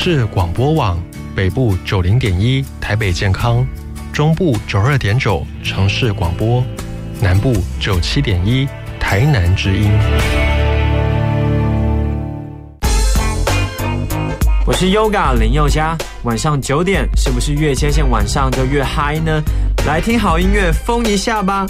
市广播网，北部90.1台北健康，中部92.9城市广播，南部97.1台南之音。 我是 Yoga 林宥嘉，晚上9点是不是越接近晚上就越嗨呢？来听好音乐，疯一下吧！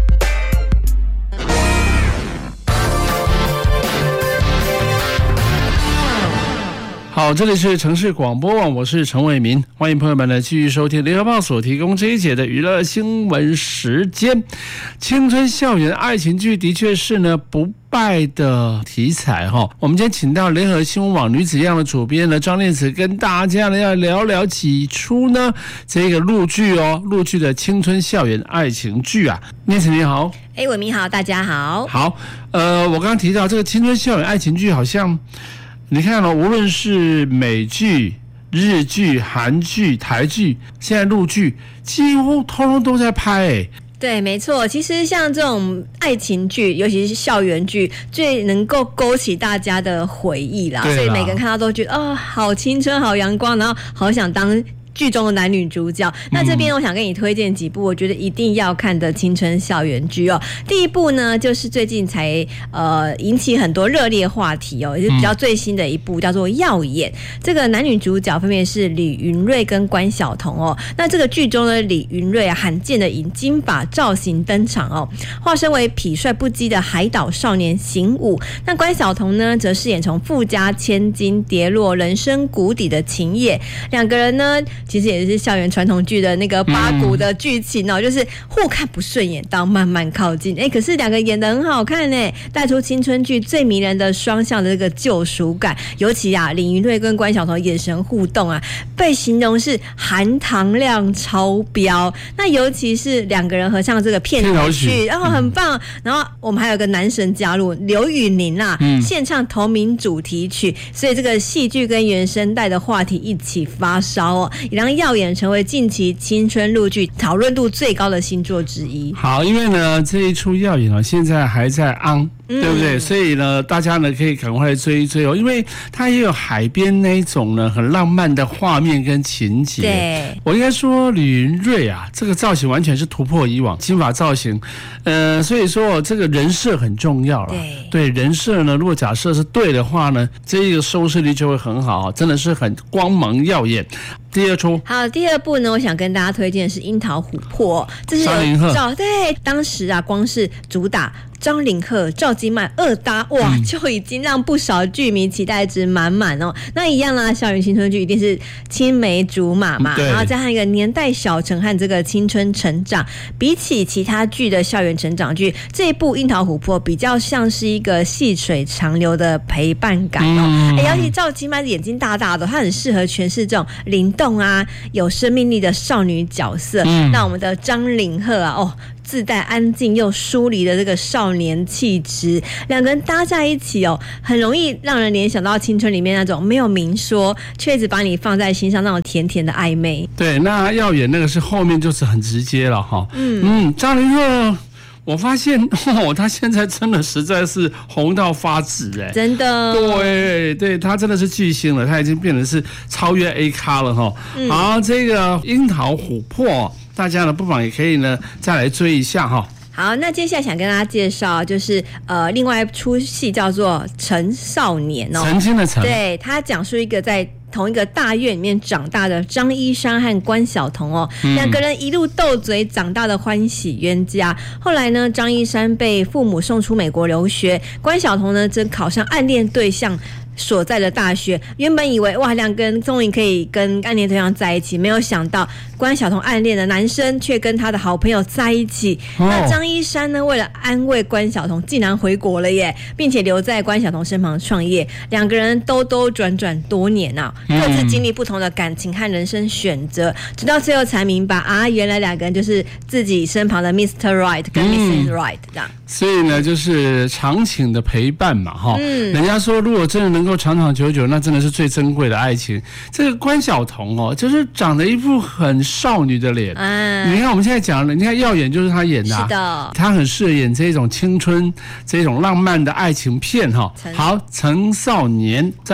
好，这里是城市广播网，我是陈伟民，欢迎朋友们呢继续收听联合报所提供这一节的娱乐新闻时间。青春校园爱情剧的确是呢不败的题材哈。我们今天请到联合新闻网女子样的主编呢张念慈，跟大家呢要聊聊几出呢这个陆剧的青春校园爱情剧啊。念慈你好。 伟民好，大家好。 好，我刚刚提到这个青春校园爱情剧，好像你看了，无论是美剧、日剧、韩剧、台剧，现在陆剧几乎通通都在拍对，没错。其实像这种爱情剧，尤其是校园剧，最能够勾起大家的回忆啦。所以每个人看到都觉得好青春、好阳光，然后好想当剧中的男女主角。那这边我想跟你推荐几部我觉得一定要看的青春校园剧哦。第一部呢，就是最近才引起很多热烈话题哦，也是比较最新的一部，叫做《耀眼》。这个男女主角分别是李云瑞跟关晓彤哦。那这个剧中的李云瑞啊，罕见的以金发造型登场哦，化身为痞帅不羁的海岛少年行武。那关晓彤呢，则饰演从富家千金跌落人生谷底的晴野。两个人呢，其实也是校园传统剧的那个八股的剧情哦，就是互看不顺眼到慢慢靠近。可是两个演得很好看呢，带出青春剧最迷人的双向的这个救赎感。尤其啊，李云瑞跟关晓彤眼神互动啊，被形容是含糖量超标。那尤其是两个人合唱这个片头曲，很棒。然后我们还有个男神加入刘宇宁啦，献唱同名主题曲，所以这个戏剧跟原声带的话题一起发烧哦，也让耀眼成为近期青春陆剧讨论度最高的新作之一。 好，因为呢这一出耀眼现在还在on，对不对？所以呢，大家呢可以赶快追一追哦，因为它也有海边那一种呢很浪漫的画面跟情节。 对， 我应该说李云瑞啊，这个造型完全是突破以往，金发造型，所以说这个人设很重要了。对，人设呢，如果假设是对的话呢，这个收视率就会很好，真的是很光芒耀眼。第二出， 好，第二部呢，我想跟大家推荐的是《樱桃琥珀》，这是张凌赫。 对，当时啊，光是主打张凌赫、赵今麦二搭，哇，就已经让不少剧迷期待值满满哦。那一样啦，校园青春剧一定是青梅竹马嘛，然后加上一个年代小城和这个青春成长。比起其他剧的校园成长剧，这一部《樱桃琥珀》比较像是一个细水长流的陪伴感哦。尤其赵今麦眼睛大大的，她很适合诠释这种灵动啊、有生命力的少女角色。那我们的张凌赫啊，自带安静又疏离的这个少年气质，两个人搭在一起哦，很容易让人联想到青春里面那种没有明说，却一直把你放在心上那种甜甜的暧昧。对， 那耀眼那个是后面就是很直接了哈。张凌赫。我发现他现在真的实在是红到发紫真的。 对，他真的是巨星了，他已经变成是超越 A 咖了哈。好，这个樱桃琥珀，大家呢不妨也可以呢再来追一下哈。 好，那接下来想跟大家介绍就是另外一出戏叫做《陈少年》哦， 曾经的陈。 对，他讲述一个在同一个大院里面长大的张一山和关晓彤哦，两个人一路斗嘴长大的欢喜冤家。后来呢，张一山被父母送出美国留学，关晓彤呢则考上暗恋对象所在的大学。原本以为哇，两个人终于可以跟暗恋对象在一起，没有想到关晓彤暗恋的男生却跟他的好朋友在一起。那张一山呢，为了安慰关晓彤，竟然回国了耶，并且留在关晓彤身旁创业。两个人兜兜转转多年啊，各自经历不同的感情和人生选择，直到最后才明白啊，原来两个人就是自己身旁的 Mr. Right 跟 Mrs. Right 这样。 所以呢，就是长情的陪伴嘛，哈。人家说，如果真的能够长长久久，那真的是最珍贵的爱情。这个关晓彤哦，就是长得一副很少女的脸。你看我们现在讲的，你看耀眼就是她演的， 是的， 她很适合演这种青春、这种浪漫的爱情片哈。好，陈少年，再来。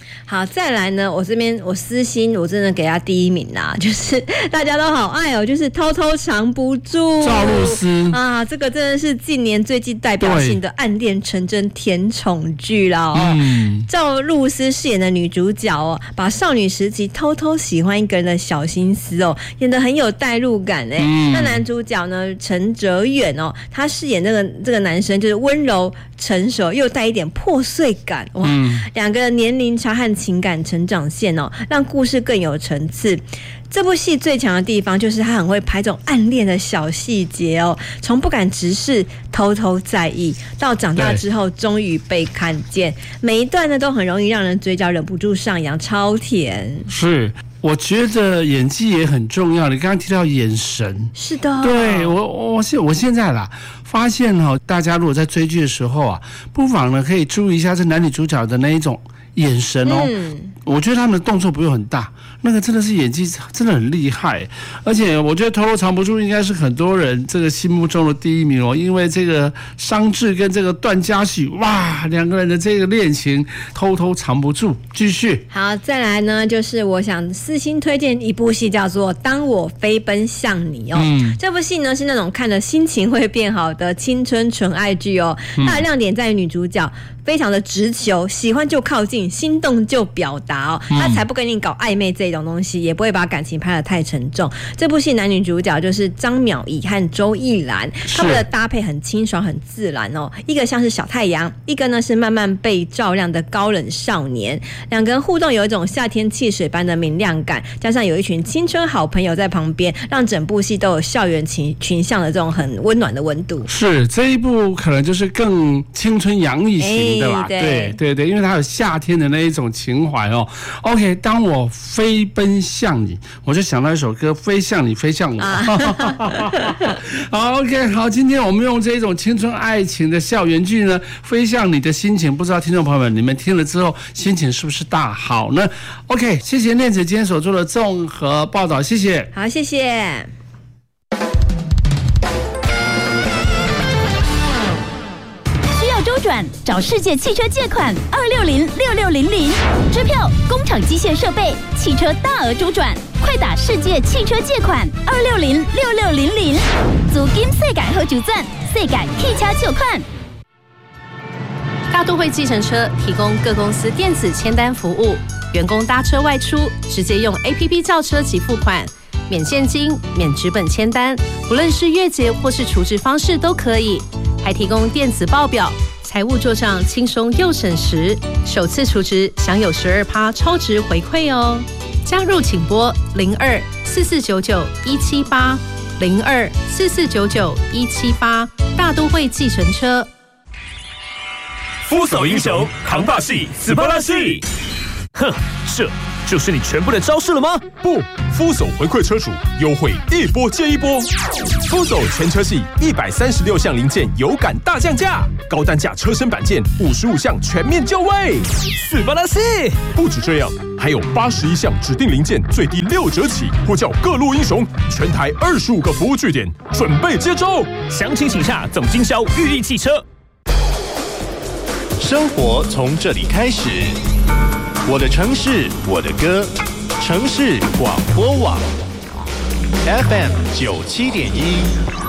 好，再来呢，我这边我私心我真的给他第一名啦，就是大家都好爱哦，就是偷偷藏不住赵露思啊，这个真的是近年最具代表性的暗恋成真甜宠剧啦哦。赵露思饰演的女主角哦，把少女时期偷偷喜欢一个人的小心思哦，演得很有代入感哎。那男主角呢，陈哲远哦，他饰演这个男生就是温柔成熟又带一点破碎感哇，两个年龄差和情感成长线哦，让故事更有层次。这部戏最强的地方就是他很会拍这种暗恋的小细节哦，从不敢直视、偷偷在意，到长大之后终于被看见，每一段呢都很容易让人嘴角忍不住上扬，超甜。 是。我觉得演技也很重要，你刚刚提到眼神， 是的， 对我现在啦，发现哦，大家如果在追剧的时候啊，不妨呢可以注意一下这男女主角的那一种眼神哦。我觉得他们的动作不用很大，那个真的是演技真的很厉害，而且我觉得偷偷藏不住应该是很多人这个心目中的第一名哦，因为这个商智跟这个段嘉许，哇，两个人的这个恋情偷偷藏不住。继续， 好，再来呢，就是我想私心推荐一部戏，叫做《当我飞奔向你》哦。这部戏呢是那种看了心情会变好的青春纯爱剧哦。它的亮点在于女主角非常的直球，喜欢就靠近，心动就表达哦，她才不跟你搞暧昧这种东西，也不会把感情拍得太沉重。这部戏男女主角就是张淼仪和周逸兰，他们的搭配很清爽很自然哦，一个像是小太阳，一个呢是慢慢被照亮的高冷少年，两个人互动有一种夏天汽水般的明亮感，加上有一群青春好朋友在旁边，让整部戏都有校园群像的这种很温暖的温度。是这一部可能就是更青春洋溢型的吧，对，因为它有夏天的那一种情怀哦。OK， 当我飞奔向你，我就想到一首歌《飞向你，飞向我》。好 ，OK， 好，今天我们用这种青春爱情的校园剧呢，飞向你的心情，不知道听众朋友们你们听了之后心情是不是大好呢 ？OK， 谢谢念子今天所做的综合报道，谢谢。 好，谢谢。 周转找世界汽车借款2606600，支票、工厂机械设备、汽车大额周转，快打世界汽车借款2606600，租金世界好就赚，世界汽车借款。 大都会计程车提供各公司电子签单服务，员工搭车外出直接用 APP 叫车及付款，免现金、免纸本签单，不论是月结或是储值方式都可以，还提供电子报表。财务做账轻松又省时，首次储值享有12%超值回馈哦。加入请拨02-4499-178 02-4499-178，大都会计程车。 夫手英雄，扛把戏，斯巴拉戏。哼，这就是你全部的招式了吗？ 不，夫手回馈车主优惠一波接一波。夫手全车系136项零件有感大降价，高单价车身板件55项全面就位。 斯巴拉戏！ 不止这样，还有81项指定零件最低6折起，呼叫各路英雄，全台25个服务据点，准备接招。 详情请下总经销裕益汽车。 生活从这里开始，我的城市，我的歌，城市广播网 FM 97.1。